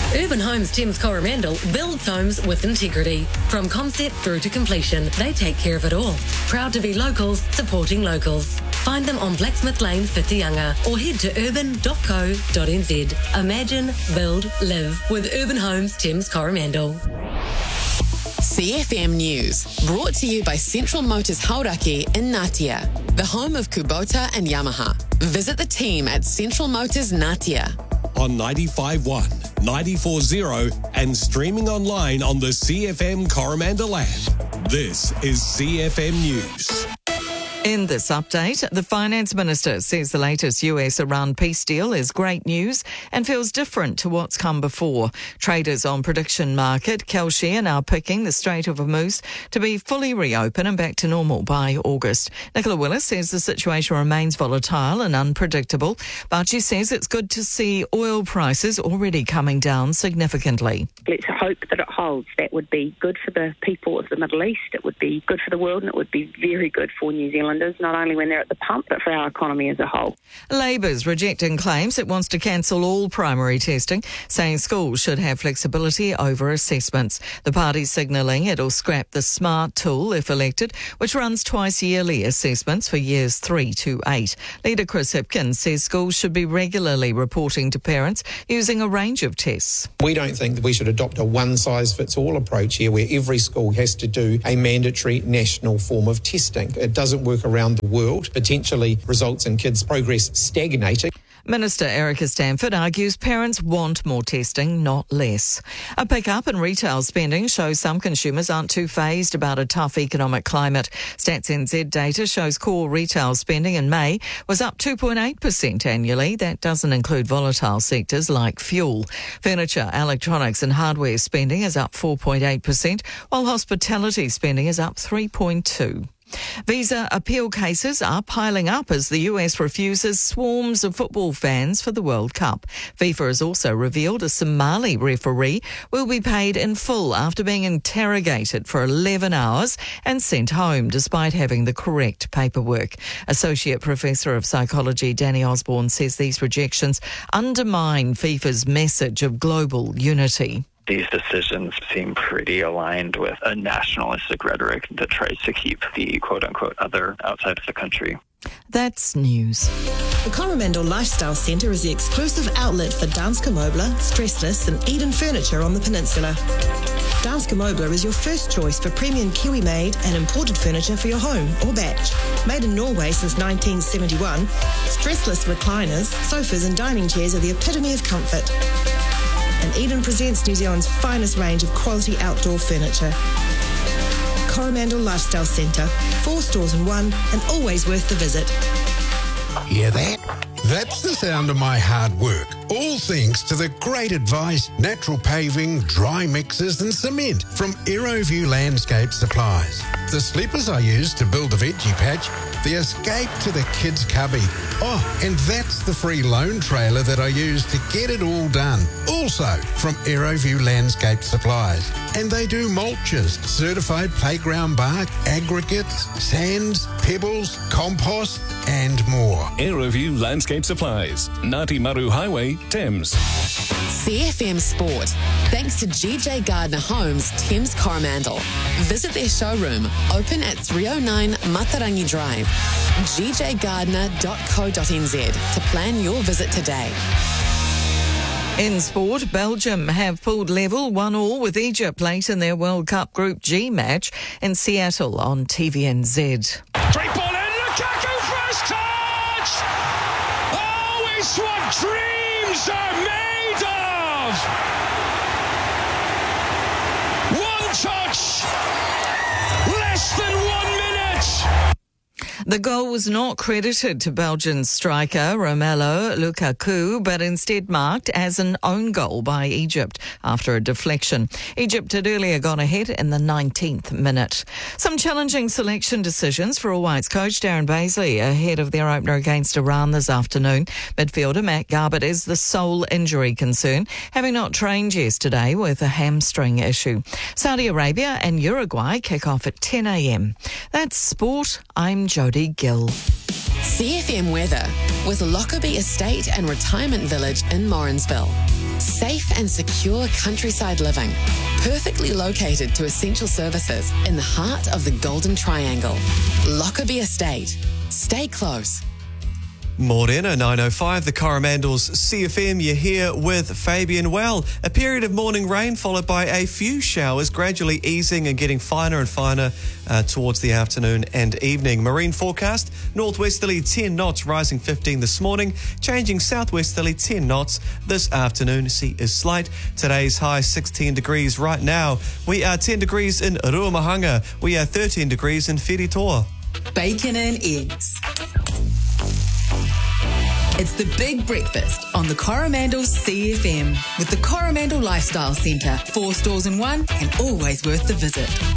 Urban Homes Thames Coromandel builds homes with integrity. From concept through to completion, they take care of it all. Proud to be locals, supporting locals. Find them on Blacksmith Lane, Whitianga, or head to urban.co.nz. Imagine, build, live with Urban Homes Thames Coromandel. CFM News, brought to you by Central Motors Hauraki in Ngatea, the home of Kubota and Yamaha. Visit the team at Central Motors Ngatea. On 95.1, 94.0 and streaming online on the CFM Coromandel app. This is CFM News. In this update, the Finance Minister says the latest US-Iran peace deal is great news and feels different to what's come before. Traders on prediction market Kelshare are now picking the Strait of Hormuz to be fully reopened and back to normal by August. Nicola Willis says the situation remains volatile and unpredictable, but she says it's good to see oil prices already coming down significantly. Let's hope that it holds. That would be good for the people of the Middle East, it would be good for the world, and it would be very good for New Zealand, not only when they're at the pump, but for our economy as a whole. Labour's rejecting claims it wants to cancel all primary testing, saying schools should have flexibility over assessments. The party's signalling it'll scrap the SMART tool if elected, which runs twice yearly assessments for years 3 to 8. Leader Chris Hipkins says schools should be regularly reporting to parents using a range of tests. We don't think that we should adopt a one-size-fits-all approach here where every school has to do a mandatory national form of testing. It doesn't work around the world, potentially results in kids' progress stagnating. Minister Erica Stanford argues parents want more testing, not less. A pick-up in retail spending shows some consumers aren't too phased about a tough economic climate. Stats NZ data shows core retail spending in May was up 2.8% annually. That doesn't include volatile sectors like fuel. Furniture, electronics and hardware spending is up 4.8%, while hospitality spending is up 3.2%. Visa appeal cases are piling up as the US refuses swarms of football fans for the World Cup. FIFA has also revealed a Somali referee will be paid in full after being interrogated for 11 hours and sent home despite having the correct paperwork. Associate Professor of Psychology Danny Osborne says these rejections undermine FIFA's message of global unity. These decisions seem pretty aligned with a nationalistic rhetoric that tries to keep the quote-unquote other outside of the country. That's news. The Coromandel Lifestyle Centre is the exclusive outlet for Danske Møbler, Stressless and Eden Furniture on the peninsula. Danske Møbler is your first choice for premium Kiwi-made and imported furniture for your home or batch. Made in Norway since 1971, Stressless recliners, sofas and dining chairs are the epitome of comfort. And Eden presents New Zealand's finest range of quality outdoor furniture. Coromandel Lifestyle Centre, 4 stores in one, and always worth the visit. Hear that? That's the sound of my hard work. All thanks to the great advice, natural paving, dry mixes and cement from Aeroview Landscape Supplies. The sleepers I use to build the veggie patch, the escape to the kids' cubby. Oh, and that's the free loan trailer that I use to get it all done. Also from Aeroview Landscape Supplies. And they do mulches, certified playground bark, aggregates, sands, pebbles, compost and more. Aeroview Landscape Supplies, Ngāti Maru Highway, Thames. CFM Sport, thanks to GJ Gardner Homes, Thames Coromandel. Visit their showroom, open at 309 Matarangi Drive. gjgardner.co.nz to plan your visit today. In sport, Belgium have pulled level 1-1 with Egypt late in their World Cup Group G match in Seattle on TVNZ. Great ball in, Lukaku first touch! Oh, it's what dreams are made of! One touch, less than 1 minute! The goal was not credited to Belgian striker Romelu Lukaku, but instead marked as an own goal by Egypt after a deflection. Egypt had earlier gone ahead in the 19th minute. Some challenging selection decisions for All Whites coach Darren Bazley ahead of their opener against Iran this afternoon. Midfielder Matt Garbutt is the sole injury concern, having not trained yesterday with a hamstring issue. Saudi Arabia and Uruguay kick off at 10 a.m. That's sport. I'm Jodie. Jody Gill. CFM weather with Lockerbie Estate and Retirement Village in Morrinsville. Safe and secure countryside living, perfectly located to essential services in the heart of the Golden Triangle. Lockerbie Estate. Stay close. Morena 905, the Coromandel's CFM. You're here with Fabian. Well, a period of morning rain followed by a few showers, gradually easing and getting finer and finer towards the afternoon and evening. Marine forecast, northwesterly 10 knots, rising 15 this morning, changing southwesterly 10 knots this afternoon. Sea is slight. Today's high 16 degrees right now. We are 10 degrees in Ruamahanga. We are 13 degrees in Whiritoa. Bacon and eggs. It's the big breakfast on the Coromandel's CFM with the Coromandel Lifestyle Centre. 4 stores in one and always worth the visit.